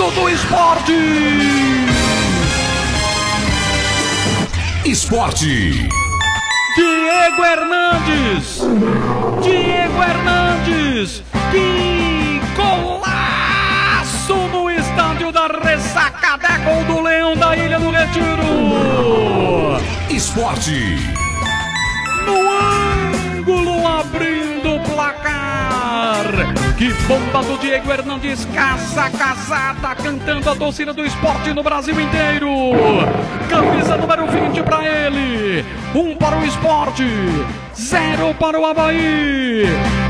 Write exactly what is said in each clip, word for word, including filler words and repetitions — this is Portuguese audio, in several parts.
gol do Sport! Esporte. Diego Hernandes! Diego Hernandes! Que golaço no estádio da Ressacada! É gol do Leão da Ilha do Retiro! Esporte. No ângulo, abrindo o placar! Que bomba do Diego Hernandes! Casa casada, cantando a torcida do Esporte no Brasil inteiro! Camisa número vinte para ele! Um para o Esporte, zero para o Avaí!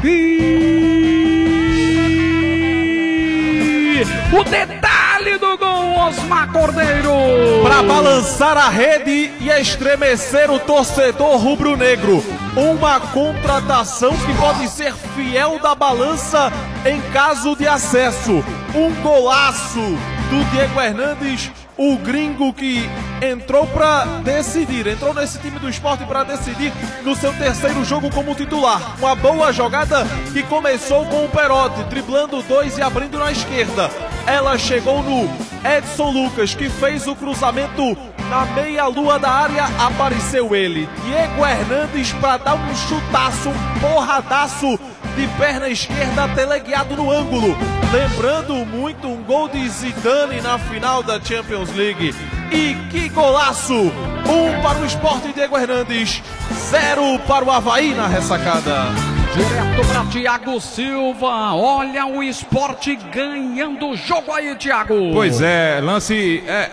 E o detalhe do gol, Osmar Cordeiro! Para balançar a rede e estremecer o torcedor rubro-negro. Uma contratação que pode ser fiel da balança em caso de acesso. Um golaço do Diego Hernandes, o gringo que entrou para decidir, entrou nesse time do Esporte para decidir no seu terceiro jogo como titular. Uma boa jogada que começou com o Perotti, driblando dois e abrindo na esquerda. Ela chegou no Edson Lucas, que fez o cruzamento na meia-lua da área, apareceu ele, Diego Hernandes, para dar um chutaço, um porradaço de perna esquerda teleguiado no ângulo. Lembrando muito um gol de Zidane na final da Champions League. E que golaço! Um para o Esporte, Diego Hernandes, zero para o Avaí na Ressacada. Direto para Thiago Silva. Olha o Esporte ganhando o jogo aí, Thiago. Pois é, lance é,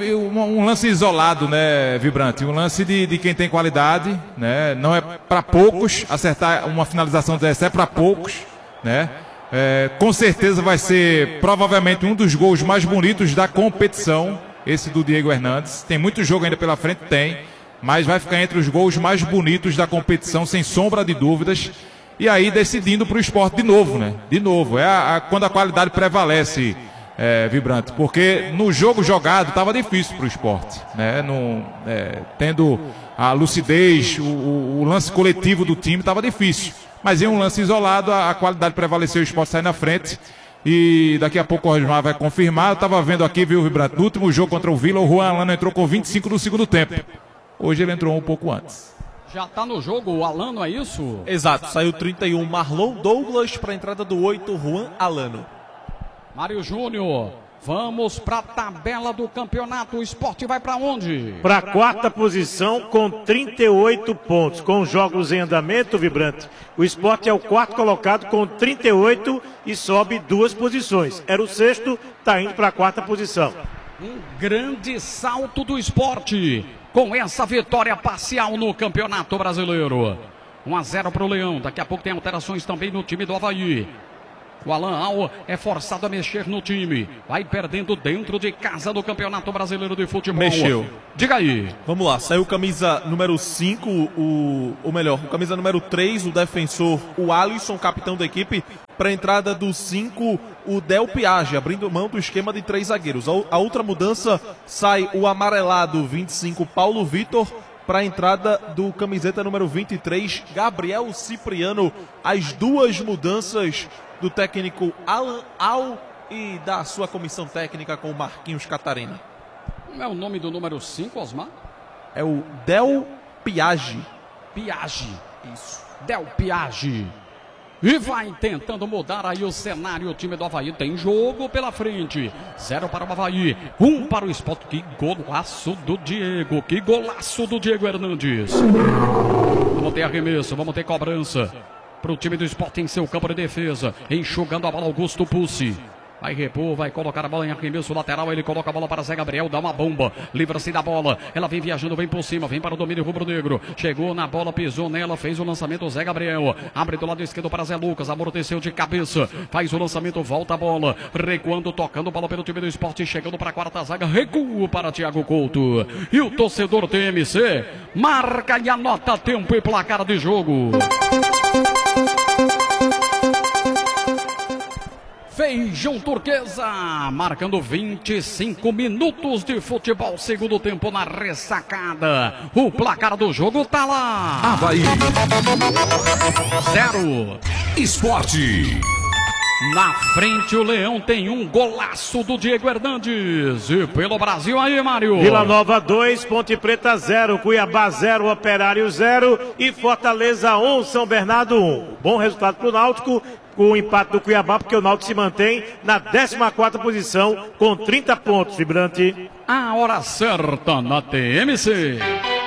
um lance isolado, né, Vibrante? Um lance de, de quem tem qualidade, né? Não é para poucos. Acertar uma finalização dessa é para poucos, né? É, com certeza vai ser provavelmente um dos gols mais bonitos da competição, esse do Diego Hernandes. Tem muito jogo ainda pela frente, tem, mas vai ficar entre os gols mais bonitos da competição, sem sombra de dúvidas. E aí decidindo para o Esporte de novo, né? De novo, é a, a, quando a qualidade prevalece, é, Vibrante. Porque no jogo jogado estava difícil para o Esporte, né? No, é, tendo a lucidez, o, o, o lance coletivo do time estava difícil. Mas em um lance isolado, a, a qualidade prevaleceu, o Esporte sai na frente. E daqui a pouco o Rosmar vai confirmar. Eu estava vendo aqui, viu, Vibrante? No último jogo contra o Vila, o Juan Alano entrou com vinte e cinco no segundo tempo. Hoje ele entrou um pouco antes. Já tá no jogo o Alano, é isso? Exato, saiu trinta e um Marlon Douglas para a entrada do oito, Juan Alano. Mário Júnior, vamos para a tabela do campeonato. O Esporte vai para onde? Para a quarta posição com trinta e oito pontos. Com jogos em andamento, Vibrante, o Esporte é o quarto colocado com trinta e oito e sobe duas posições. Era o sexto, está indo para a quarta posição. Um grande salto do Esporte com essa vitória parcial no Campeonato Brasileiro. um a zero para o Leão. Daqui a pouco tem alterações também no time do Avaí. O Alan Al é forçado a mexer no time. Vai perdendo dentro de casa do Campeonato Brasileiro de Futebol. Mexeu. Diga aí. Vamos lá, saiu camisa número cinco, o, ou melhor, o camisa número três, o defensor, o Alisson, capitão da equipe, para a entrada do cinco, o Del Piage, abrindo mão do esquema de três zagueiros. A, a outra mudança, sai o amarelado vinte e cinco, Paulo Vitor, para a entrada do camiseta número vinte e três, Gabriel Cipriano. As duas mudanças do técnico Alan Al e da sua comissão técnica com o Marquinhos Catarina. Como é o nome do número cinco, Osmar? É o Del Piage. Piage. Isso. Del Piage. E vai tentando mudar aí o cenário. O time do Avaí tem jogo pela frente. Zero para o Avaí, um para o Esporte. Que golaço do Diego. Que golaço do Diego Hernandes. Vamos ter arremesso, vamos ter cobrança para o time do Esporte em seu campo de defesa. Enxugando a bola, Augusto Pussi. Vai repor, vai colocar a bola em arremesso lateral. Ele coloca a bola para Zé Gabriel, dá uma bomba. Livra-se da bola. Ela vem viajando, vem por cima, vem para o domínio rubro-negro. Chegou na bola, pisou nela, fez o lançamento. Zé Gabriel abre do lado esquerdo para Zé Lucas. Amorteceu de cabeça, faz o lançamento, volta a bola. Recuando, tocando bola pelo time do Esporte. Chegando para a quarta zaga, recuo para Thiago Couto. E o torcedor T M C marca e anota tempo e placar de jogo. Feijão Turquesa, marcando vinte e cinco minutos de futebol, segundo tempo na Ressacada. O placar do jogo tá lá. Avaí. Zero. Esporte. Na frente o Leão tem um golaço do Diego Hernandes. E pelo Brasil aí, Mário. Vila Nova dois, Ponte Preta zero, Cuiabá zero, Operário zero e Fortaleza um, São Bernardo um. Bom resultado para o Náutico, com o empate do Cuiabá, porque o Náutico se mantém na décima quarta posição com trinta pontos, Vibrante. A hora certa na T M C.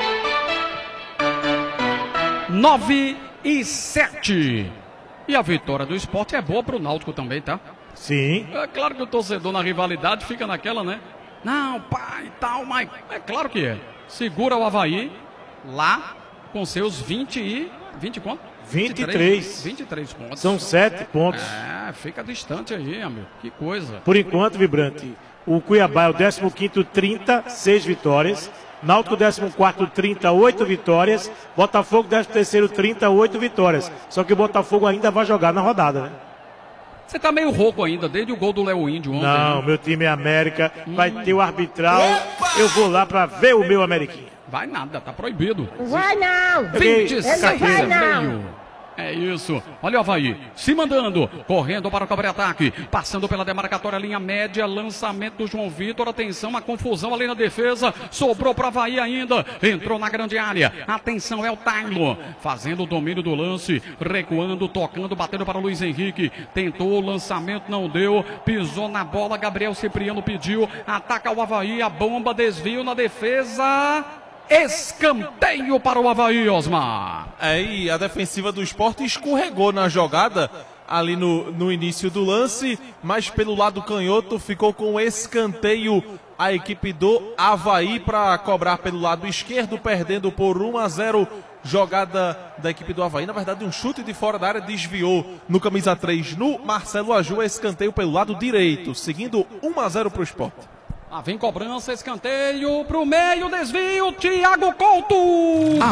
nove e sete. E a vitória do Sport é boa para o Náutico também, tá? Sim. É claro que o torcedor na rivalidade fica naquela, né? Não, pai e tal, mas é claro que é. Segura o Avaí lá com seus vinte e... vinte quanto? vinte e três. vinte e três pontos. São sete pontos. É, fica distante aí, amigo. Que coisa. Por enquanto, Vibrante, o Cuiabá é o décimo quinto, trinta, seis vitórias. Náutico décimo quarto, trinta, oito vitórias. Botafogo décimo terceiro, trinta, oito vitórias. Só que o Botafogo ainda vai jogar na rodada, né? Você tá meio rouco ainda, desde o gol do Léo Índio ontem. Não, né? meu time é América. Vai ter o arbitral. Eu vou lá pra ver o meu Ameriquinha. Vai nada, tá proibido. Vai não! vinte e seis vai e não. meio. É isso. Olha o Avaí se mandando, correndo para o contra-ataque, passando pela demarcatória, linha média, lançamento do João Vitor. Atenção, a confusão ali na defesa. Sobrou para o Avaí ainda. Entrou na grande área. Atenção, é o Taylor fazendo o domínio do lance, recuando, tocando, batendo para o Luiz Henrique. Tentou o lançamento, não deu. Pisou na bola, Gabriel Cipriano pediu. Ataca o Avaí, a bomba, desvio na defesa. Escanteio para o Avaí, Osmar. É, e a defensiva do Sport escorregou na jogada ali no, no início do lance, mas pelo lado canhoto ficou com escanteio a equipe do Avaí para cobrar pelo lado esquerdo, perdendo por um a zero. Jogada da equipe do Avaí, na verdade um chute de fora da área, desviou no camisa três no Marcelo Aju, escanteio pelo lado direito, seguindo um a zero para o Sport. Ah, vem cobrança, escanteio pro meio, desvio, Thiago Couto! Ah.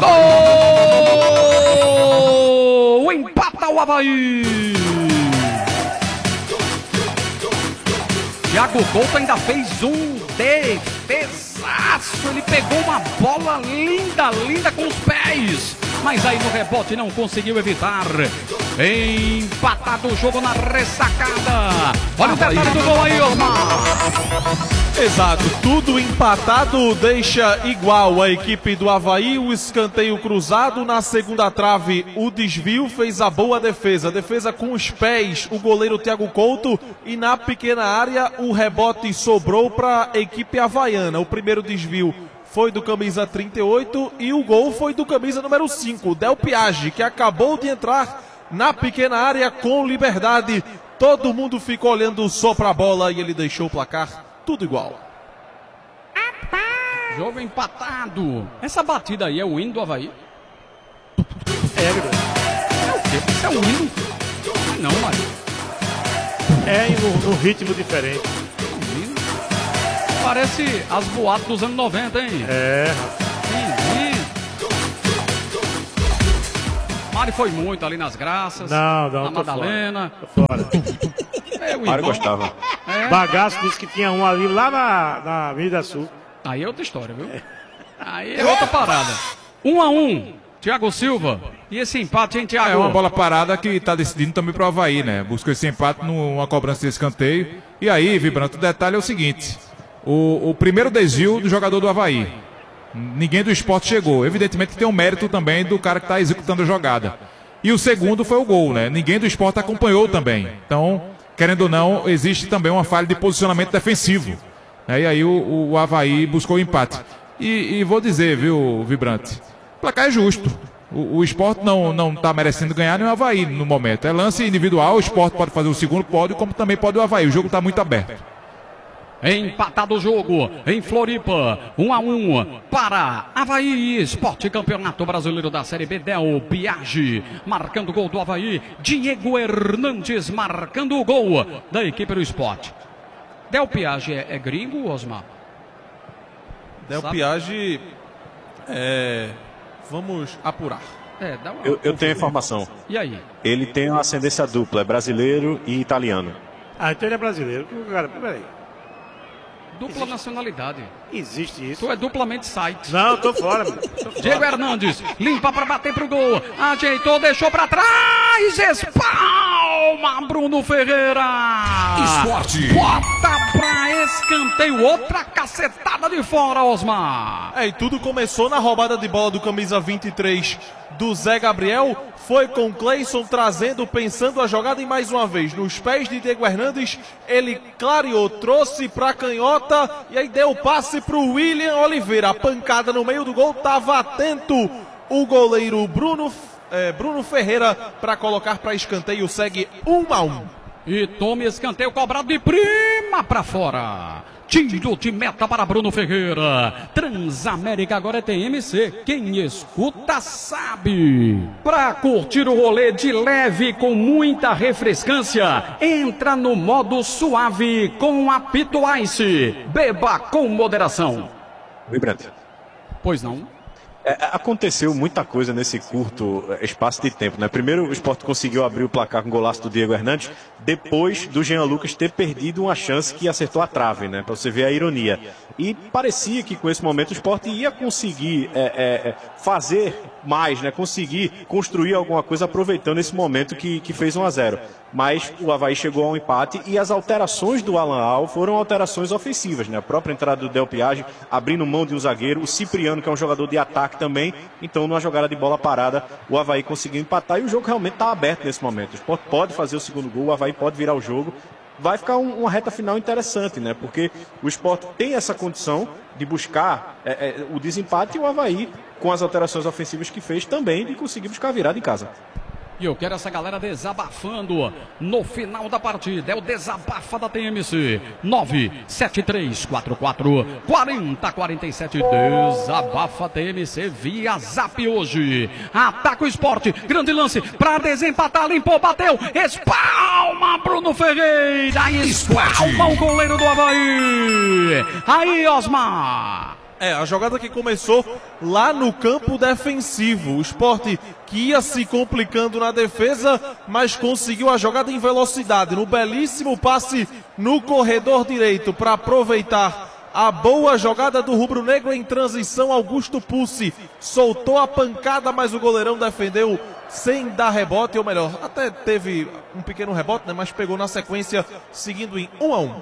Gol! Empata o Avaí! Thiago Couto ainda fez um defesaço, ele pegou uma bola linda, linda com os pés, mas aí no rebote não conseguiu evitar. Empatado o jogo na ressacada. Olha o detalhe do gol aí, Osmar. Exato, tudo empatado, deixa igual a equipe do Avaí. O escanteio cruzado na segunda trave, o desvio fez a boa defesa. Defesa com os pés, o goleiro Thiago Couto. E na pequena área, o rebote sobrou para a equipe havaiana. O primeiro desvio foi do camisa trinta e oito e o gol foi do camisa número cinco, Del Piage, que acabou de entrar na pequena área com liberdade. Todo mundo ficou olhando só para a bola e ele deixou o placar tudo igual. Jogo empatado. Essa batida aí é o hino do Avaí? É, é o quê? Isso é o hino? Não, Mário. É no, no ritmo diferente. Parece as boates dos anos noventa, hein? É. Mário foi muito ali nas Graças. Não, não, na tô Madalena. Fora. Tô fora. É, o Mário gostava. É. Bagaço disse que tinha um ali lá na, na Avenida Sul. Aí é outra história, viu? Aí é outra parada. Um a um, Thiago Silva. E esse empate, hein, Thiago? É uma bola parada que está decidindo também para o Avaí, né? Buscou esse empate numa cobrança de escanteio. E aí, Vibrante, o detalhe é o seguinte. O, o primeiro desvio do jogador do Avaí. Ninguém do Sport chegou. Evidentemente que tem um mérito também do cara que está executando a jogada. E o segundo foi o gol, né? Ninguém do Sport acompanhou também. Então, querendo ou não, existe também uma falha de posicionamento defensivo. E aí o, o Avaí buscou o empate. E, e vou dizer, viu, Vibrante? O placar é justo. O, o Sport não não está merecendo ganhar nem o Avaí no momento. É lance individual, o Sport pode fazer o segundo pódio, como também pode o Avaí. O jogo está muito aberto. Empatado o jogo em Floripa, um a um para Avaí Esporte, Campeonato Brasileiro da Série B. Del Piage marcando o gol do Avaí, Diego Hernandes marcando o gol da equipe do Esporte. Del Piage é, é gringo, Osmar? Del Piage, é, vamos apurar. É, dá uma... eu, eu tenho informação. E aí? Ele tem uma ascendência dupla, é brasileiro e italiano. Ah, então ele é brasileiro. Cara, peraí. Dupla Existe. nacionalidade. Existe isso. Tu é duplamente site. Não, tô fora, meu. Tô fora. Diego Hernandes, limpa para bater pro gol. Ajeitou, deixou para trás. Espalma Toma, Bruno Ferreira! Esporte! Bota pra escanteio, outra cacetada de fora, Osmar! É, e tudo começou na roubada de bola do camisa vinte e três do Zé Gabriel. Foi com Cleison trazendo, pensando a jogada e mais uma vez nos pés de Diego Hernandes. Ele clareou, trouxe pra canhota e aí deu o passe pro William Oliveira. A pancada no meio do gol, tava atento o goleiro Bruno, é, Bruno Ferreira para colocar para escanteio. Segue um a um. E tome escanteio cobrado de prima pra fora. Tiro de meta para Bruno Ferreira. Transamérica agora é T M C. Quem escuta sabe. Pra curtir o rolê de leve com muita refrescância, entra no modo suave com apito Ice. Beba com moderação. Vibrante. Pois não? É, aconteceu muita coisa nesse curto espaço de tempo, né? Primeiro o Sport conseguiu abrir o placar com o golaço do Diego Hernandes, depois do Jean Lucas ter perdido uma chance que acertou a trave, né? Para você ver a ironia. E parecia que com esse momento o Sport ia conseguir é, é, fazer mais, né? Conseguir construir alguma coisa aproveitando esse momento que, que fez um a zero. Mas o Avaí chegou a um empate e as alterações do Alan Al foram alterações ofensivas, né? A própria entrada do Del Piage, abrindo mão de um zagueiro, o Cipriano, que é um jogador de ataque também. Então, numa jogada de bola parada, o Avaí conseguiu empatar e o jogo realmente está aberto nesse momento. O Sport pode fazer o segundo gol, o Avaí pode virar o jogo. Vai ficar um, uma reta final interessante, né? Porque o Sport tem essa condição de buscar é, é, o desempate e o Avaí, com as alterações ofensivas que fez, também de conseguir buscar a virada em casa. E eu quero essa galera desabafando no final da partida. É o desabafa da T M C. nove sete três quatro quatro quatro zero quatro sete. Desabafa T M C via Zap hoje. Ataca o Sport. Grande lance para desempatar. Limpou, bateu. Espalma Bruno Ferreira. Espalma o goleiro do Avaí. Aí, Osmar. É, a jogada que começou lá no campo defensivo. O Sport que ia se complicando na defesa, mas conseguiu a jogada em velocidade. No belíssimo passe no corredor direito para aproveitar a boa jogada do Rubro Negro em transição. Augusto Pucci soltou a pancada, mas o goleirão defendeu sem dar rebote, ou melhor, até teve um pequeno rebote, né, mas pegou na sequência, seguindo em um a um.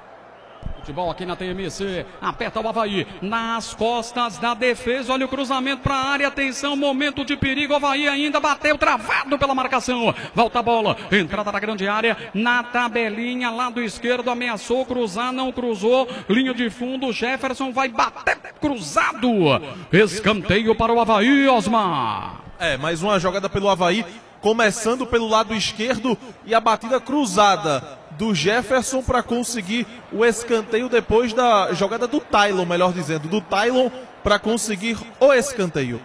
Futebol aqui na T M C, aperta o Avaí, nas costas da defesa, olha o cruzamento para a área, atenção, momento de perigo, o Avaí ainda bateu, travado pela marcação, volta a bola, entrada na grande área, na tabelinha, lado esquerdo, ameaçou cruzar, não cruzou, linha de fundo, Jefferson vai bater, cruzado, escanteio para o Avaí, Osmar. É, mais uma jogada pelo Avaí, começando pelo lado esquerdo e a batida cruzada do Jefferson para conseguir o escanteio depois da jogada do Tylon, melhor dizendo, do Tylon para conseguir o escanteio.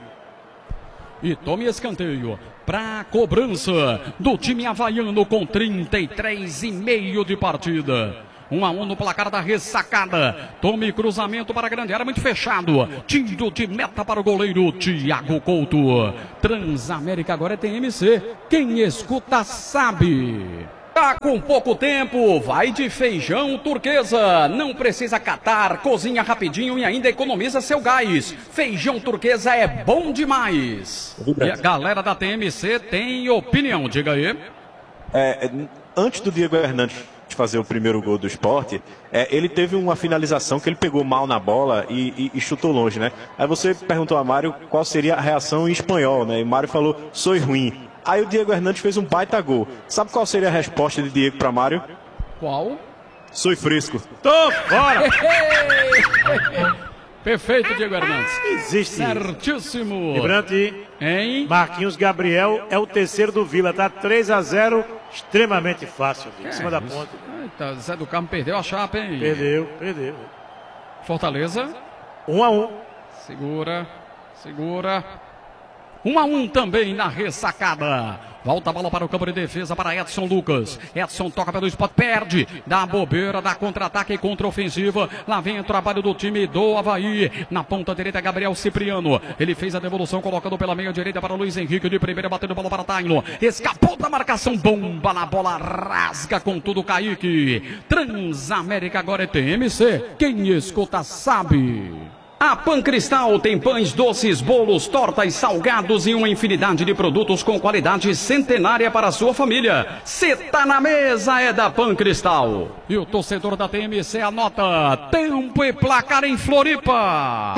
E tome escanteio para cobrança do time havaiano com trinta e três e meio de partida. um a um no placar da ressacada. Tome cruzamento para a grande área, muito fechado. Tiro de meta para o goleiro Thiago Couto. Transamérica agora é T M C. Quem escuta sabe. Tá com pouco tempo, vai de feijão turquesa. Não precisa catar, cozinha rapidinho e ainda economiza seu gás. Feijão turquesa é bom demais. E a galera da T M C tem opinião, diga aí. É, antes do Diego Hernandes fazer o primeiro gol do Sport, é, ele teve uma finalização que ele pegou mal na bola e, e, e chutou longe, né? Aí você perguntou a Mário qual seria a reação em espanhol, né? E Mário falou, sou ruim. Aí o Diego Hernandes fez um baita gol. Sabe qual seria a resposta de Diego para Mário? Qual? Sou fresco. Tô fora! Perfeito, Diego Hernandes. Existe. Certíssimo. Vibrante. Hein? Marquinhos Gabriel é o terceiro do Vila. Tá três a zero. Extremamente fácil. Em cima da ponta. Eita, Zé do Carmo perdeu a chapa, hein? Perdeu, perdeu. Fortaleza. Um a um. Segura, segura. Um a um também na ressacada. Volta a bola para o campo de defesa para Edson Lucas. Edson toca pelo Sport, perde. Dá bobeira, dá contra-ataque e contra-ofensiva. Lá vem o trabalho do time do Avaí. Na ponta direita, Gabriel Cipriano. Ele fez a devolução, colocando pela meia direita para o Luiz Henrique. De primeira, batendo bola para Taino. Escapou da marcação, bomba na bola, rasga com tudo Kaique. Transamérica agora é T M C. Quem escuta sabe. A Pancristal tem pães, doces, bolos, tortas, salgados e uma infinidade de produtos com qualidade centenária para a sua família. Cê tá na mesa, é da Pancristal. E o torcedor da T M C anota: tempo e placar em Floripa.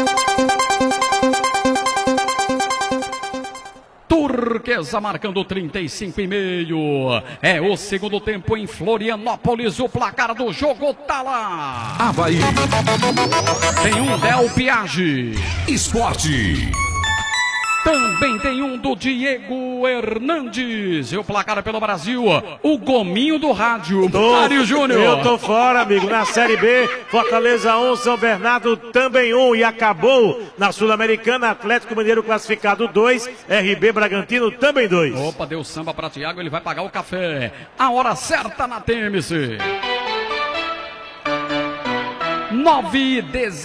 Turquesa marcando trinta e cinco e meio. É o segundo tempo em Florianópolis. O placar do jogo tá lá. Avaí. Tem um Del Piage. Esporte. Também tem um do Diego Hernandes. E o placar pelo Brasil, o gominho do rádio, Mário Júnior. Eu tô fora, amigo. Na Série B, Fortaleza um, São Bernardo também um. E acabou na Sul-Americana, Atlético Mineiro classificado dois, R B Bragantino também dois. Opa, deu samba pra Thiago, ele vai pagar o café. A hora certa na T M C. nove e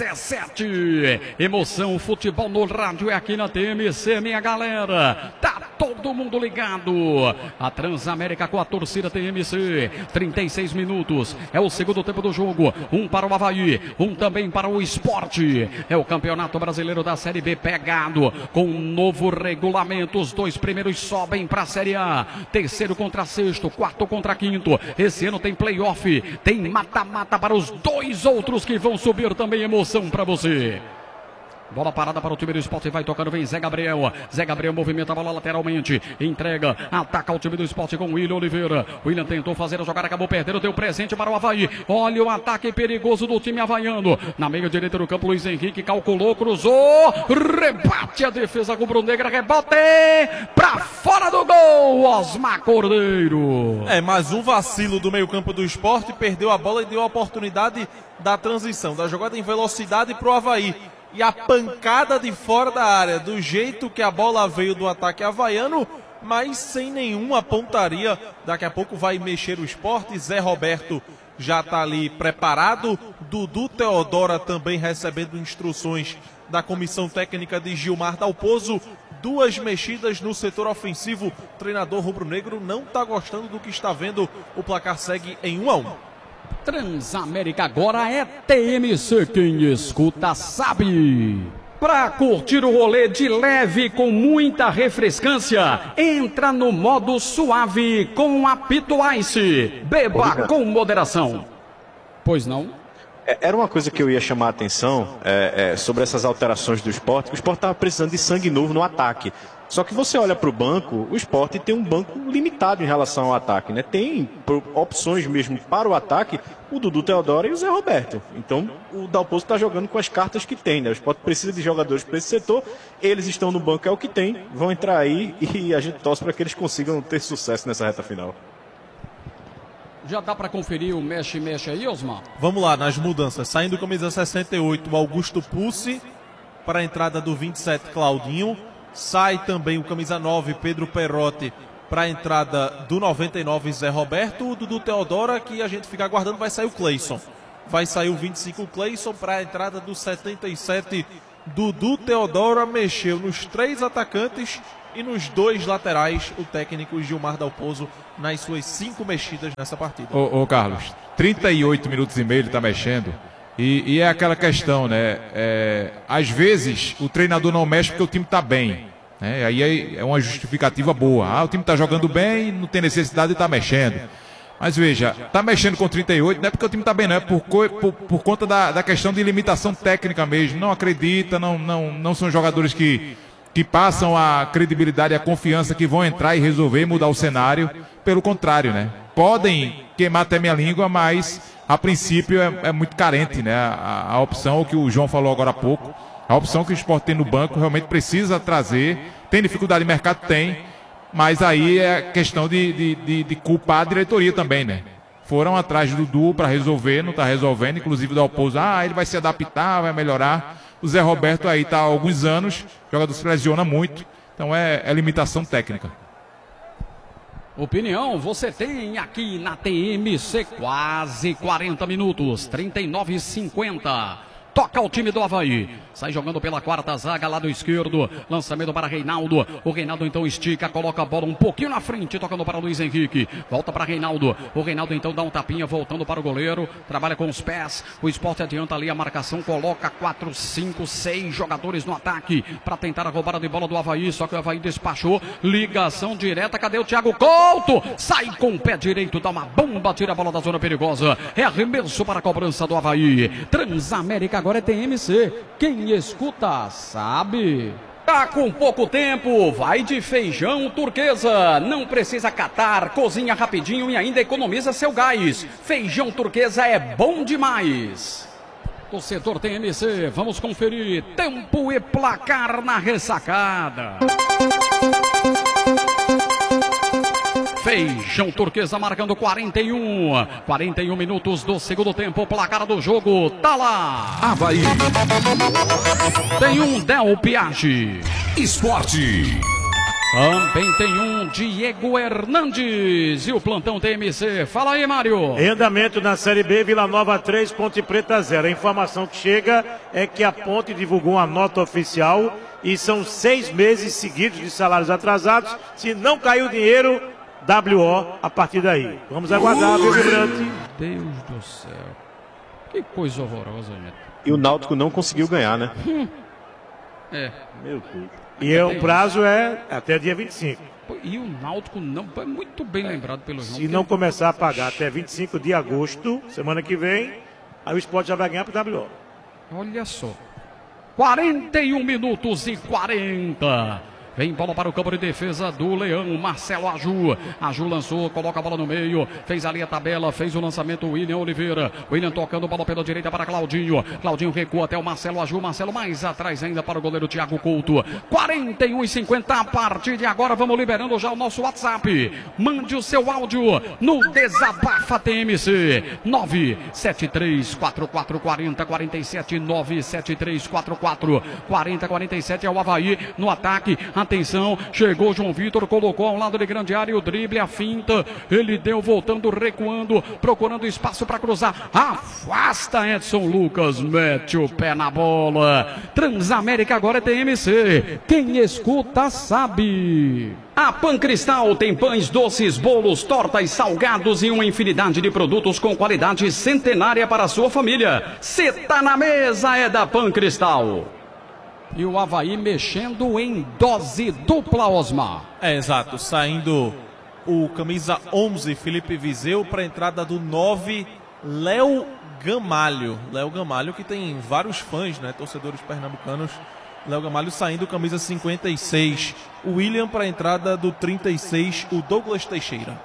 dezessete. Emoção, futebol no rádio é aqui na T M C, minha galera. Tá todo mundo ligado. A Transamérica com a torcida T M C. trinta e seis minutos. É o segundo tempo do jogo. Um para o Avaí, um também para o Esporte. É o Campeonato Brasileiro da Série B pegado com um novo regulamento. Os dois primeiros sobem para a Série A. Terceiro contra sexto, quarto contra quinto. Esse ano tem playoff, tem mata-mata para os dois outros que vão subir também. Emoção para você. Bola parada para o time do Esporte, vai tocando, vem Zé Gabriel. Zé Gabriel movimenta a bola lateralmente, entrega, ataca o time do Esporte com William Oliveira. William tentou fazer a jogada, acabou perdendo, deu presente para o Avaí. Olha o ataque perigoso do time havaiano. Na meia direita do campo, Luiz Henrique calculou, cruzou, rebate a defesa rubro-negra, rebote para fora do gol, Osmar Cordeiro. É, mais um vacilo do meio campo do Esporte, perdeu a bola e deu a oportunidade da transição, da jogada em velocidade para o Avaí. E a pancada de fora da área, do jeito que a bola veio do ataque havaiano, mas sem nenhuma pontaria. Daqui a pouco vai mexer o Esporte. Zé Roberto já está ali preparado. Dudu Teodora também recebendo instruções da comissão técnica de Gilmar Dalpozo. Duas mexidas no setor ofensivo. O treinador rubro-negro não está gostando do que está vendo. O placar segue em um a um. Transamérica agora é T M C, quem escuta sabe. Pra curtir o rolê de leve com muita refrescância, entra no modo suave com Apito Ice. Beba com moderação. Pois não? Era uma coisa que eu ia chamar a atenção é, é, sobre essas alterações do Esporte. O Esporte estava precisando de sangue novo no ataque. Só que você olha para o banco, o Esporte tem um banco limitado em relação ao ataque, né? Tem opções mesmo para o ataque, o Dudu Teodoro e o Zé Roberto. Então o Dalpozo está jogando com as cartas que tem, né? O Esporte precisa de jogadores para esse setor, eles estão no banco, é o que tem, vão entrar aí e a gente torce para que eles consigam ter sucesso nessa reta final. Já dá para conferir o mexe-mexe aí, Osmar? Vamos lá, nas mudanças. Saindo camisa sessenta e oito, o Augusto Pussi, para a entrada do vinte e sete, Claudinho. Sai também o camisa nove, Pedro Perotti, para a entrada do noventa e nove, Zé Roberto. O Dudu Teodora, que a gente fica aguardando, vai sair o Cleison. Vai sair o vinte e cinco, o Cleison, para a entrada do setenta e sete, Dudu Teodora. Mexeu nos três atacantes e nos dois laterais, o técnico Gilmar Dalpozo, nas suas cinco mexidas nessa partida. Ô, ô Carlos, trinta e oito minutos e meio ele está mexendo. E, e é aquela questão, né? É, às vezes o treinador não mexe porque o time está bem. Né? Aí é uma justificativa boa. Ah, o time está jogando bem, não tem necessidade de estar tá mexendo. Mas veja, está mexendo com trinta e oito, não é porque o time está bem, não. É por, por, por conta da, da questão de limitação técnica mesmo. Não acredita, não, não, não são jogadores que, que passam a credibilidade e a confiança que vão entrar e resolver e mudar o cenário. Pelo contrário, né? Podem queimar até minha língua, mas a princípio é, é muito carente, né? A, a opção que o João falou agora há pouco, a opção que o Esporte tem no banco realmente precisa trazer. Tem dificuldade de mercado? Tem, mas aí é questão de, de, de, de culpar a diretoria também, né? Foram atrás do Dudu para resolver, não está resolvendo, inclusive o Dalpozo, ah, ele vai se adaptar, vai melhorar. O Zé Roberto aí está há alguns anos, o jogador se lesiona muito, então é, é limitação técnica. Opinião você tem aqui na T M C, quase quarenta minutos, trinta e nove e cinquenta. toca o time do Avaí. Sai jogando pela quarta zaga, lado esquerdo. Lançamento para Reinaldo. O Reinaldo então estica, coloca a bola um pouquinho na frente, tocando para Luiz Henrique. Volta para Reinaldo. O Reinaldo então dá um tapinha, voltando para o goleiro. Trabalha com os pés. O Sport adianta ali a marcação, coloca quatro, cinco, seis jogadores no ataque para tentar a roubada de bola do Avaí. Só que o Avaí despachou. Ligação direta. Cadê o Thiago Couto? Sai com o pé direito, dá uma bomba, tira a bola da zona perigosa. É arremesso para a cobrança do Avaí. Transamérica agora é T M C. Quem escuta sabe. Tá com pouco tempo, vai de Feijão Turquesa. Não precisa catar, cozinha rapidinho e ainda economiza seu gás. Feijão Turquesa é bom demais. Torcedor T M C, vamos conferir tempo e placar na ressacada. Feijão Turquesa marcando quarenta e um. quarenta e um minutos do segundo tempo. O placar do jogo tá lá. Avaí. Tem um Del Piage. Esporte. Também tem um Diego Hernandes. E o plantão T M C. Fala aí, Mário. Em andamento na Série B, Vila Nova três, Ponte Preta zero. A informação que chega é que a Ponte divulgou uma nota oficial e são seis meses seguidos de salários atrasados. Se não cair o dinheiro, W O a partir daí. Vamos aguardar, viu, Vibrante? Deus do céu. Que coisa horrorosa, gente. E o Náutico não conseguiu ganhar, né? Hum. É. Meu Deus. E é, o prazo é até dia vinte e cinco. E o Náutico não é muito bem lembrado pelo João. Se não começar a pagar até vinte e cinco de agosto, semana que vem, aí o Sport já vai ganhar pro W O. Olha só. quarenta e um minutos e quarenta. Vem bola para o campo de defesa do Leão, Marcelo Aju. Aju lançou, coloca a bola no meio, fez ali a tabela, fez o lançamento, William Oliveira. William tocando bola pela direita para Claudinho. Claudinho recua até o Marcelo Aju. Marcelo mais atrás ainda para o goleiro Thiago Couto. quarenta e um e cinquenta a partir de agora. Vamos liberando já o nosso WhatsApp. Mande o seu áudio no Desabafa T M C. nove sete três quatro quatro quatro zero quatro sete. nove sete três quatro quatro quatro zero quatro sete é o Avaí no ataque. Atenção, chegou João Vitor, colocou ao lado de grande área o drible, a finta, ele deu voltando, recuando, procurando espaço para cruzar, afasta Edson Lucas, mete o pé na bola. Transamérica agora é T M C, quem escuta sabe. A Pancristal tem pães, doces, bolos, tortas, salgados e uma infinidade de produtos com qualidade centenária para a sua família. Cê tá na mesa, é da Pancristal. E o Avaí mexendo em dose dupla, Osmar. É, exato. Saindo o camisa onze, Felipe Viseu, para a entrada do nove, Léo Gamalho. Léo Gamalho, que tem vários fãs, né? Torcedores pernambucanos. Léo Gamalho saindo, camisa cinquenta e seis. O William para a entrada do trinta e seis, o Douglas Teixeira.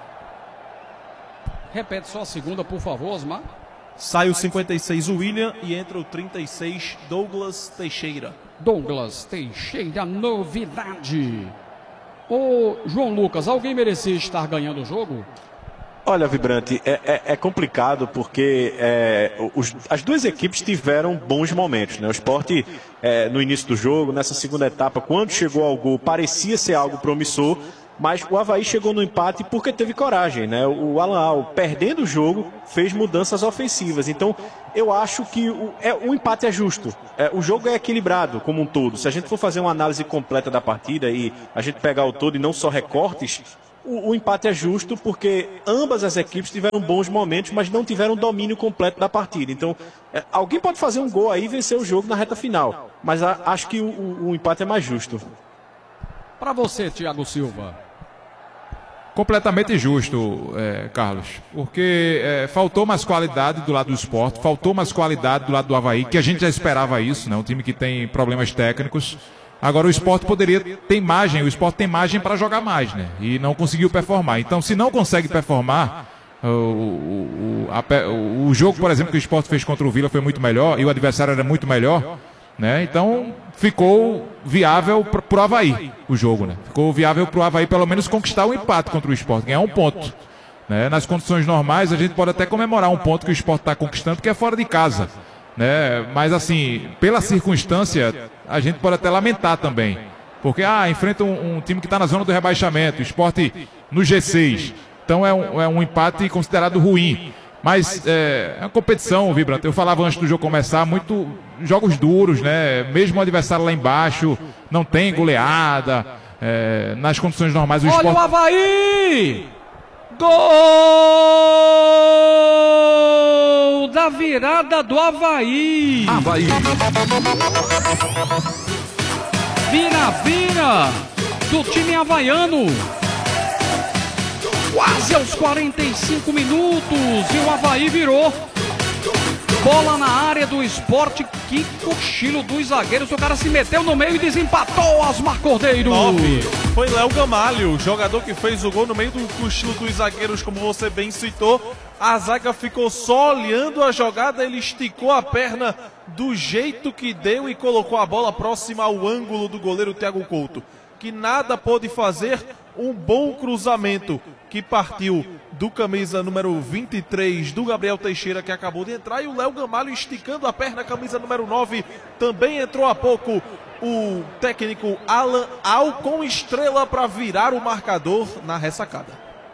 Repete só a segunda, por favor, Osmar. Sai o cinquenta e seis, o William, e entra o trinta e seis, Douglas Teixeira. Douglas Teixeira, novidade. Ô, João Lucas, alguém merecia estar ganhando o jogo? Olha, Vibrante, é, é, é complicado porque é, os, as duas equipes tiveram bons momentos, né? O Sport, é, no início do jogo, nessa segunda etapa, quando chegou ao gol, parecia ser algo promissor, mas o Avaí chegou no empate porque teve coragem, né? O Alan Al, perdendo o jogo, fez mudanças ofensivas. Então, eu acho que o, é, o empate é justo. É, o jogo é equilibrado como um todo. Se a gente for fazer uma análise completa da partida e a gente pegar o todo e não só recortes, o, o empate é justo porque ambas as equipes tiveram bons momentos, mas não tiveram domínio completo da partida. Então, é, alguém pode fazer um gol aí e vencer o jogo na reta final. Mas a, acho que o, o, o empate é mais justo. Para você, Thiago Silva. Completamente justo, é, Carlos, porque é, faltou mais qualidade do lado do Sport, faltou mais qualidade do lado do Avaí, que a gente já esperava isso, né? Um time que tem problemas técnicos. Agora o Sport poderia ter imagem, o Sport tem imagem para jogar mais, né? E não conseguiu performar. Então, se não consegue performar, o, o, a, o jogo, por exemplo, que o Sport fez contra o Vila foi muito melhor e o adversário era muito melhor, né? Então ficou viável para o Avaí o jogo, né? Ficou viável para o Avaí pelo menos conquistar o empate contra o Sport, ganhar um ponto, né? Nas condições normais a gente pode até comemorar um ponto que o Sport está conquistando, porque é fora de casa, né? Mas assim, pela circunstância, a gente pode até lamentar também, porque ah, enfrenta um, um time que está na zona do rebaixamento, o Sport no G seis, então é um, é um empate considerado ruim. Mas é, é uma competição, Vibrante. Eu falava antes do jogo começar, muito jogos duros, né? Mesmo o adversário lá embaixo, não tem goleada. É, nas condições normais, o Olha esporte... o Avaí! Gol da virada do Avaí! Avaí. Vira, vira do time havaiano. Quase aos quarenta e cinco minutos e o Avaí virou. Bola na área do Sport, que cochilo dos zagueiros. O cara se meteu no meio e desempatou Osmar Cordeiro. nove. Foi Léo Gamalho, jogador que fez o gol no meio do cochilo dos zagueiros, como você bem citou. A zaga ficou só olhando a jogada, ele esticou a perna do jeito que deu e colocou a bola próxima ao ângulo do goleiro Thiago Couto, que nada pôde fazer. Um bom cruzamento que partiu do camisa número vinte e três do Gabriel Teixeira, que acabou de entrar, e o Léo Gamalho esticando a perna, camisa número nove, também entrou há pouco o técnico Alan Al com estrela para virar o marcador na ressacada.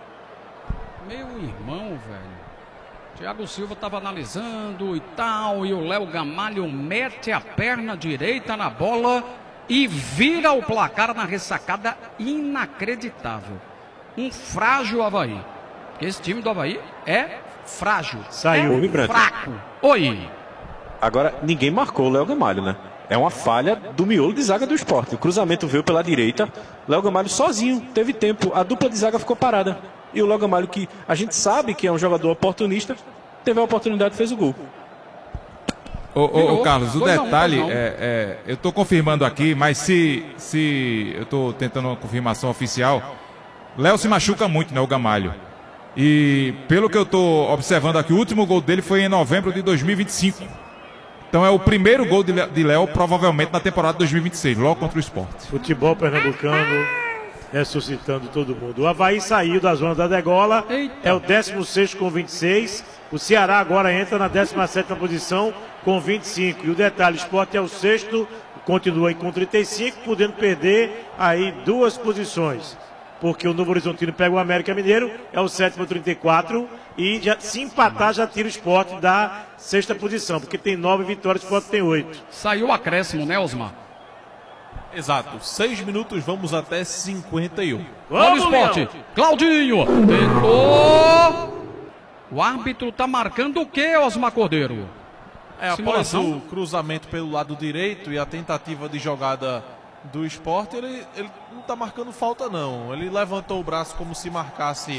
Meu irmão, velho. Thiago Silva estava analisando e tal, e o Léo Gamalho mete a perna direita na bola e vira o placar na ressacada. Inacreditável. Um frágil Avaí. Esse time do Avaí é frágil. Saiu. É fraco. Oi. Agora, ninguém marcou o Léo Gamalho, né? É uma falha do miolo de zaga do Sport. O cruzamento veio pela direita. Léo Gamalho sozinho, teve tempo. A dupla de zaga ficou parada. E o Léo Gamalho, que a gente sabe que é um jogador oportunista, teve a oportunidade e fez o gol. Ô, ô, ô Carlos, o Pois não, detalhe, pois não. é, é, eu estou confirmando aqui, mas se, se eu estou tentando uma confirmação oficial, Léo se machuca muito, né, o Gamalho. E pelo que eu estou observando aqui, o último gol dele foi em novembro de dois mil e vinte e cinco. Então é o primeiro gol de Léo, provavelmente, na temporada dois mil e vinte e seis, logo contra o Sport. Futebol pernambucano ressuscitando todo mundo. O Avaí saiu da zona da degola, Eita. é o décimo sexto com vinte e seis. O Ceará agora entra na décima sétima posição com vinte e cinco. E o detalhe, o Sport é o sexto, continua aí com trinta e cinco, podendo perder aí duas posições. Porque o Novo Horizontino pega o América Mineiro, é o sétimo, trinta e quatro, e já, se empatar já tira o Sport da sexta posição, porque tem nove vitórias, o Sport tem oito. Saiu o acréscimo, né, Osmar? Exato, seis minutos, vamos até cinquenta e um. Olha o Sport. Leão! Claudinho. Tentou. O árbitro tá marcando o que, Osmar Cordeiro? É, após Simulação? o cruzamento pelo lado direito e a tentativa de jogada do Sport, ele, ele não está marcando falta não. Ele levantou o braço como se marcasse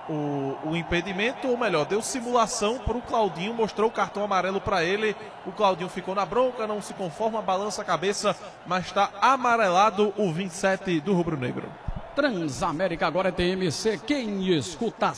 o, o impedimento, ou melhor, deu simulação para o Claudinho, mostrou o cartão amarelo para ele. O Claudinho ficou na bronca, não se conforma, balança a cabeça, mas está amarelado o vinte e sete do Rubro Negro. Transamérica agora é T M C, quem escuta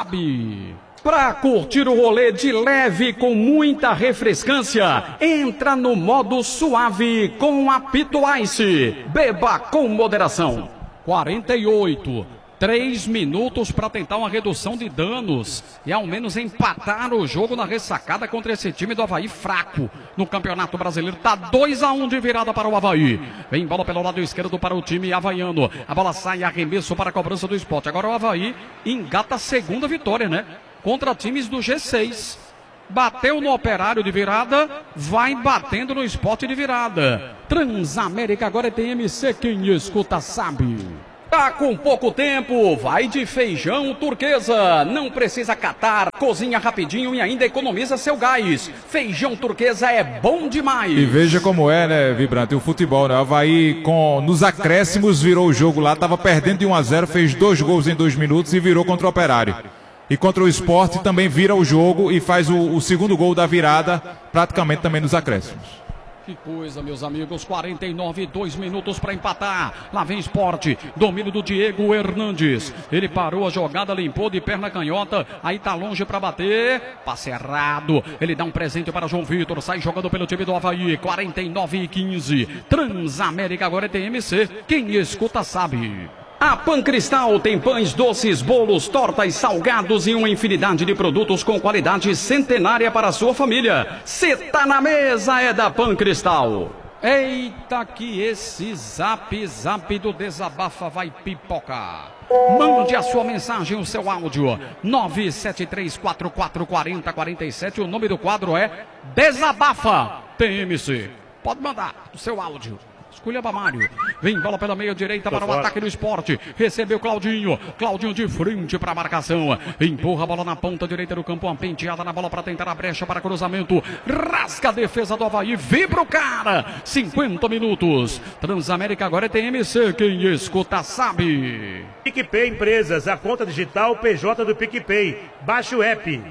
sabe. Pra curtir o rolê de leve com muita refrescância, entra no modo suave com Apito Ice. Beba com moderação. quarenta e oito. Três minutos para tentar uma redução de danos e ao menos empatar o jogo na ressacada contra esse time do Avaí fraco no Campeonato Brasileiro. Tá dois a um de virada para o Avaí. Vem bola pelo lado esquerdo para o time havaiano. A bola sai, arremesso para a cobrança do Sport. Agora o Avaí engata a segunda vitória, né? Contra times do G seis. Bateu no Operário de virada, vai batendo no Sport de virada. Transamérica agora é T M C, quem escuta sabe. Tá com pouco tempo, vai de feijão turquesa. Não precisa catar, cozinha rapidinho e ainda economiza seu gás. Feijão turquesa é bom demais. E veja como é, né, Vibrante, o futebol, né? O Avaí, com, nos acréscimos, virou o jogo lá, tava perdendo de um a zero, fez dois gols em dois minutos e virou contra o Operário. E contra o Sport também vira o jogo e faz o, o segundo gol da virada, praticamente também nos acréscimos. Que coisa, meus amigos, quarenta e nove, dois minutos para empatar. Lá vem Sport, domínio do Diego Hernandes. Ele parou a jogada, limpou de perna canhota. Aí tá longe para bater. Passe errado. Ele dá um presente para João Vitor. Sai jogando pelo time do Avaí. quarenta e nove e quinze. Transamérica agora é T M C. Quem escuta sabe. A Pancristal tem pães, doces, bolos, tortas, salgados e uma infinidade de produtos com qualidade centenária para a sua família. Cê tá na mesa, é da Pancristal. Eita, que esse zap zap do Desabafa vai pipocar. Mande a sua mensagem, o seu áudio. nove sete três quatro quatro quatro zero quatro sete. O nome do quadro é Desabafa T M C. Pode mandar o seu áudio. Escolha Mário. Vem bola pela meia direita para o ataque do Sport. Recebeu Claudinho. Claudinho de frente para a marcação. Empurra a bola na ponta direita do campo. Uma penteada na bola para tentar a brecha para cruzamento. Rasga a defesa do Avaí. Vibra o cara. cinquenta minutos. Transamérica agora é T M C. Quem escuta sabe. PicPay Empresas. A conta digital P J do PicPay. Baixe o app.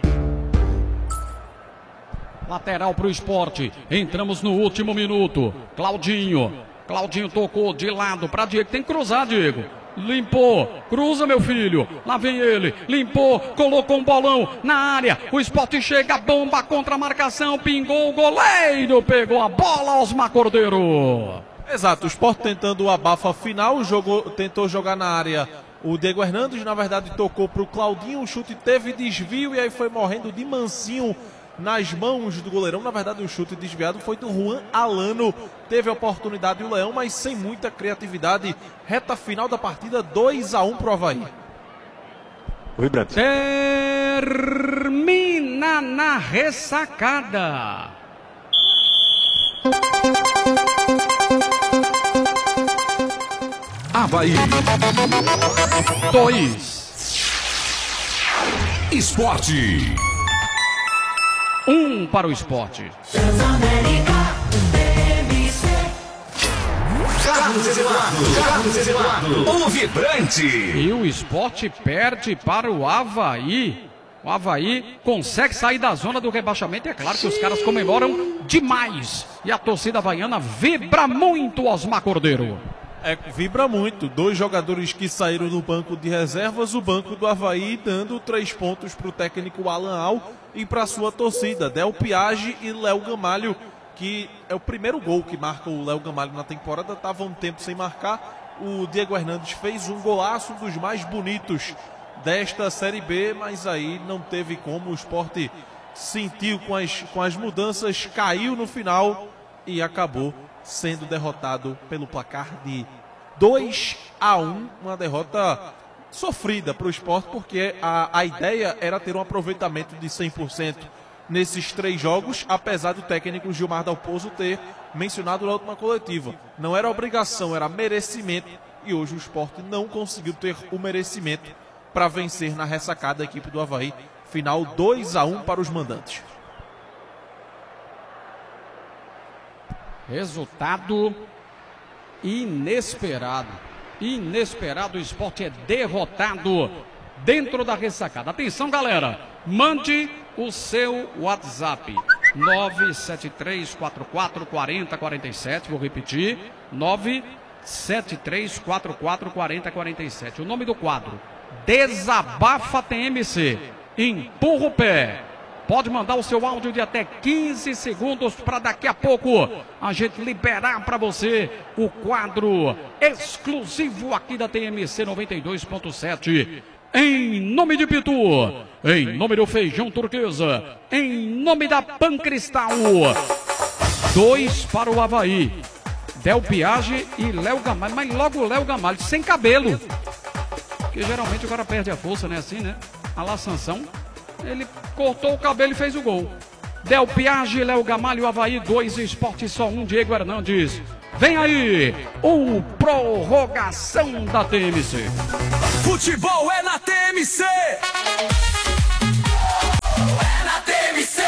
Lateral para o Sport. Entramos no último minuto. Claudinho. Claudinho tocou de lado para Diego. Tem que cruzar, Diego. Limpou. Cruza, meu filho. Lá vem ele. Limpou. Colocou um bolão na área. O Sport chega. Bomba contra a marcação. Pingou o goleiro. Pegou a bola. Osmar Cordeiro. Exato. O Sport tentando o abafa final. Jogou, tentou jogar na área. O Diego Hernandes, na verdade, tocou para o Claudinho. O chute teve desvio e aí foi morrendo de mansinho nas mãos do goleirão. Na verdade, o chute desviado foi do Juan Alano. Teve a oportunidade o Leão, mas sem muita criatividade. Reta final da partida, dois a um pro Avaí. Oi, Branco. Termina na ressacada. Avaí. Dois. Esporte. Um para o Sport. Carlos Eduardo. Carlos Eduardo. O vibrante. E o Sport perde para o Avaí. O Avaí consegue sair da zona do rebaixamento. E é claro que os caras comemoram demais. E a torcida havaiana vibra muito, Osmar Cordeiro. É, vibra muito. Dois jogadores que saíram do banco de reservas, o banco do Avaí dando três pontos para o técnico Alan Al e para a sua torcida, Del Piage e Léo Gamalho, que é o primeiro gol que marca o Léo Gamalho na temporada. Estava um tempo sem marcar. O Diego Hernandes fez um golaço, um dos mais bonitos desta Série B, mas aí não teve como. O Sport sentiu com as, com as mudanças, caiu no final e acabou sendo derrotado pelo placar de dois a um, uma derrota sofrida para o Sport, porque a, a ideia era ter um aproveitamento de cem por cento nesses três jogos, apesar do técnico Gilmar Dalpozo ter mencionado na última coletiva. Não era obrigação, era merecimento, e hoje o Sport não conseguiu ter o merecimento para vencer na ressacada a equipe do Avaí. Final dois a um para os mandantes. Resultado inesperado. Inesperado, o Sport é derrotado dentro da ressacada. Atenção, galera, mande o seu WhatsApp. nove sete três quatro quatro quatro zero quatro sete, vou repetir, nove sete três quatro quatro quatro zero quatro sete. O nome do quadro, Desabafa T M C. Empurra o pé. Pode mandar o seu áudio de até quinze segundos para daqui a pouco a gente liberar para você o quadro exclusivo aqui da T M C noventa e dois ponto sete. Em nome de Pitu, em nome do Feijão Turquesa, em nome da Pancristal. Dois para o Avaí. Del Piage e Léo Gamalho, mas logo o Léo Gamalho sem cabelo. Porque geralmente o cara perde a força, né? Assim, né? A lá Sansão. Ele cortou o cabelo e fez o gol. Del Piage, Léo Gamalho, Avaí, dois, Sport só um, Diego Hernandes. Vem aí, o prorrogação da T M C. Futebol é na T M C. É na T M C.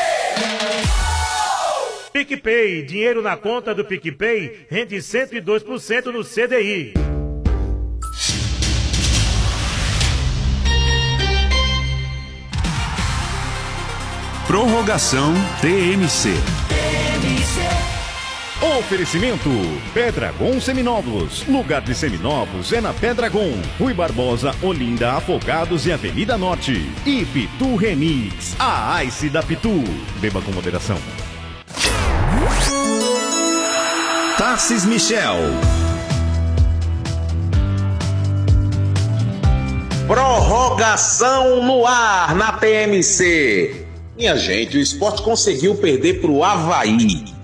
PicPay, dinheiro na conta do PicPay rende cento e dois por cento no C D I. Prorrogação T M C. Oferecimento Pedragon Seminovos. Lugar de seminovos é na Pedragon. Rui Barbosa, Olinda, Afogados e Avenida Norte. E Pitu Remix, a Ice da Pitu. Beba com moderação. Tassis Michel. Prorrogação no ar na T M C. Minha gente, o Sport conseguiu perder para o Avaí.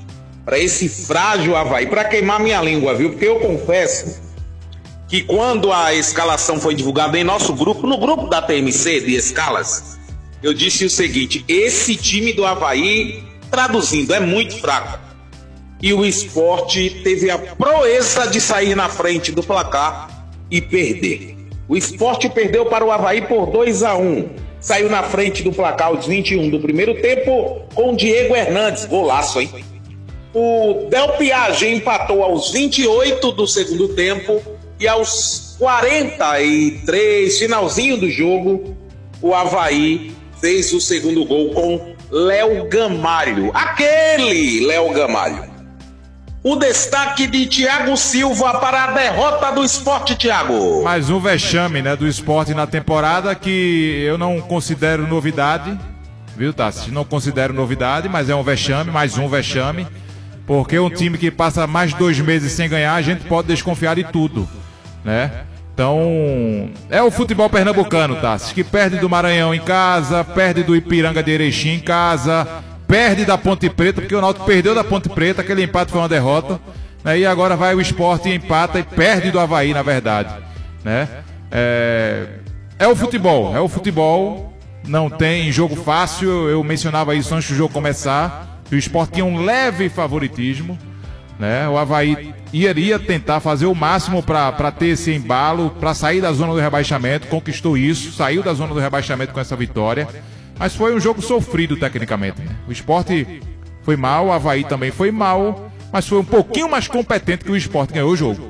para esse frágil Avaí, para queimar minha língua, viu? Porque eu confesso que quando a escalação foi divulgada em nosso grupo, no grupo da T M C de escalas, eu disse o seguinte: esse time do Avaí, traduzindo, é muito fraco. E o Sport teve a proeza de sair na frente do placar e perder. O Sport perdeu para o Avaí por dois a um. Saiu na frente do placar aos vinte e um do primeiro tempo com Diego Hernandes. Golaço, hein? O Del Piage empatou aos vinte e oito do segundo tempo e aos quarenta e três, finalzinho do jogo, o Avaí fez o segundo gol com Léo Gamalho. Aquele Léo Gamalho. O destaque de Thiago Silva para a derrota do Sport, Thiago. Mais um vexame, né, do Sport na temporada que eu não considero novidade, viu, Tassi? Não considero novidade, mas é um vexame, mais um vexame, porque um time que passa mais de dois meses sem ganhar, a gente pode desconfiar de tudo, né? Então, é o futebol pernambucano, Tassi, que perde do Maranhão em casa, perde do Ipiranga de Erechim em casa, perde da Ponte Preta, porque o Náutico perdeu da Ponte Preta, aquele empate foi uma derrota, né? E agora vai o Sport e empata e perde do Avaí, na verdade, né? É, é o futebol, é o futebol, não tem jogo fácil, eu mencionava isso antes do jogo começar, o Sport tinha um leve favoritismo, né? O Avaí iria tentar fazer o máximo para ter esse embalo, para sair da zona do rebaixamento, conquistou isso, saiu da zona do rebaixamento com essa vitória. Mas foi um jogo sofrido tecnicamente. O Sport foi mal, o Avaí também foi mal, mas foi um pouquinho mais competente que o Sport, ganhou o jogo.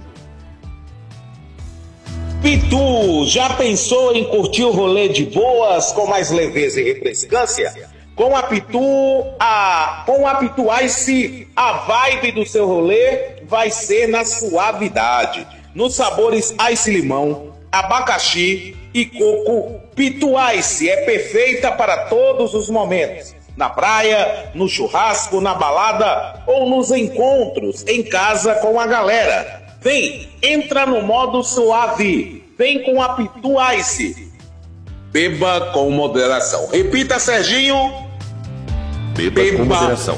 Pitu, já pensou em curtir o rolê de boas com mais leveza e refrescância? Com a Pitu, a, com a Pitu Ice, a vibe do seu rolê vai ser na suavidade. Nos sabores Ice Limão, abacaxi e coco. Pitu Ice é perfeita para todos os momentos. Na praia, no churrasco, na balada ou nos encontros em casa com a galera. Vem, entra no modo suave. Vem com a Pitu Ice. Beba com moderação. Repita, Serginho. Beba, Beba com moderação.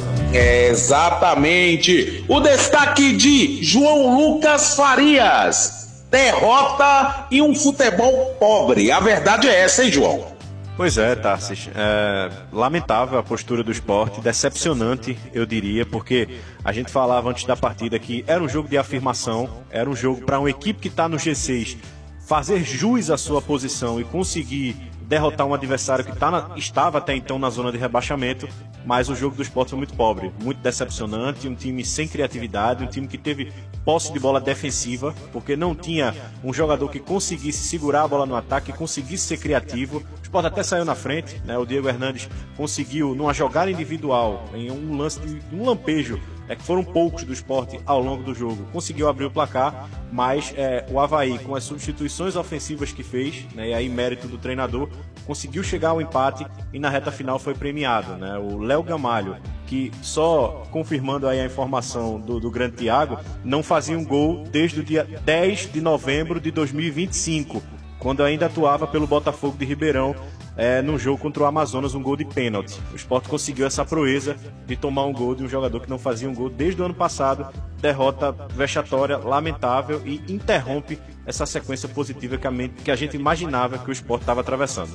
Exatamente. O destaque de João Lucas Farias. Derrota e um futebol pobre. A verdade é essa, hein, João? Pois é, Tarsis. É lamentável a postura do Sport, decepcionante, eu diria, porque a gente falava antes da partida que era um jogo de afirmação, era um jogo para uma equipe que está no G seis fazer jus à sua posição e conseguir derrotar um adversário que tá na, estava até então na zona de rebaixamento, mas o jogo do Sport foi muito pobre, muito decepcionante, um time sem criatividade, um time que teve posse de bola defensiva, porque não tinha um jogador que conseguisse segurar a bola no ataque, conseguisse ser criativo. O Sport até saiu na frente, né? O Diego Hernandes conseguiu, numa jogada individual, em um lance de um lampejo, é que foram poucos do Sport ao longo do jogo, conseguiu abrir o placar, mas é, o Avaí, com as substituições ofensivas que fez, né, e aí mérito do treinador, conseguiu chegar ao empate e na reta final foi premiado, né? O Léo Gamalho, que só confirmando aí a informação do, do grande Thiago, não fazia um gol desde o dia dez de novembro de dois mil e vinte e cinco, quando ainda atuava pelo Botafogo de Ribeirão, é, num jogo contra o Amazonas, um gol de pênalti. O Sport conseguiu essa proeza de tomar um gol de um jogador que não fazia um gol desde o ano passado. Derrota vexatória, lamentável, e interrompe essa sequência positiva que a, que a gente imaginava que o Sport estava atravessando.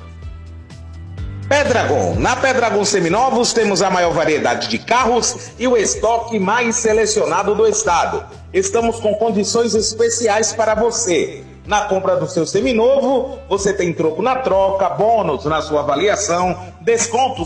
Pedragon. Na Pedragon Seminovos temos a maior variedade de carros e o estoque mais selecionado do estado. Estamos com condições especiais para você. Na compra do seu seminovo, você tem troco na troca, bônus na sua avaliação, descontos